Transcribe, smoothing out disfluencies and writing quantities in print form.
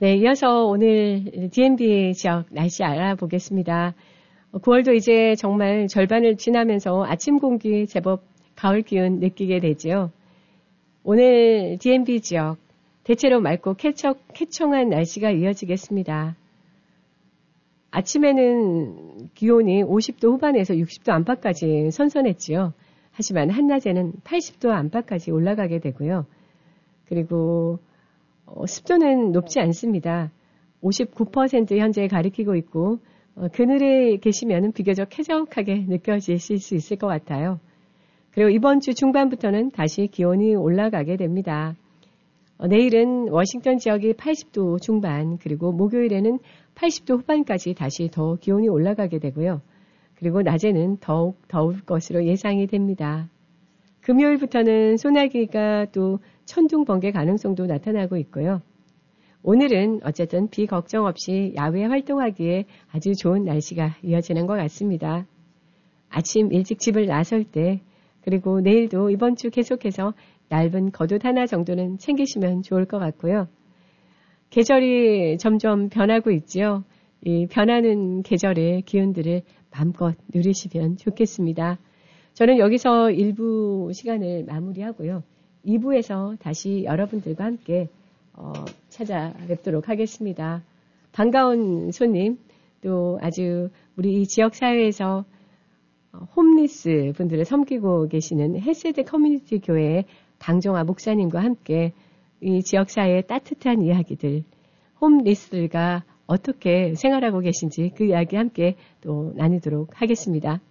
네, 이어서 오늘 DMB 지역 날씨 알아보겠습니다. 9월도 이제 정말 절반을 지나면서 아침 공기 제법 가을 기운 느끼게 되지요. 오늘 DMB 지역 대체로 맑고 쾌청한 날씨가 이어지겠습니다. 아침에는 기온이 50도 후반에서 60도 안팎까지 선선했지요. 하지만 한낮에는 80도 안팎까지 올라가게 되고요. 그리고 습도는 높지 않습니다. 59% 현재 가리키고 있고 그늘에 계시면 비교적 쾌적하게 느껴지실 수 있을 것 같아요. 그리고 이번 주 중반부터는 다시 기온이 올라가게 됩니다. 내일은 워싱턴 지역이 80도 중반, 그리고 목요일에는 80도 후반까지 다시 더 기온이 올라가게 되고요. 그리고 낮에는 더욱 더울 것으로 예상이 됩니다. 금요일부터는 소나기가 또 천둥 번개 가능성도 나타나고 있고요. 오늘은 어쨌든 비 걱정 없이 야외 활동하기에 아주 좋은 날씨가 이어지는 것 같습니다. 아침 일찍 집을 나설 때, 그리고 내일도 이번 주 계속해서 얇은 겉옷 하나 정도는 챙기시면 좋을 것 같고요. 계절이 점점 변하고 있지요. 이 변하는 계절의 기운들을 마음껏 누리시면 좋겠습니다. 저는 여기서 1부 시간을 마무리하고요. 2부에서 다시 여러분들과 함께 찾아뵙도록 하겠습니다. 반가운 손님, 또 아주 우리 이 지역사회에서 홈리스 분들을 섬기고 계시는 헬세드 커뮤니티 교회의 강정화 목사님과 함께 이 지역사회의 따뜻한 이야기들, 홈리스들과 어떻게 생활하고 계신지 그 이야기 함께 또 나누도록 하겠습니다.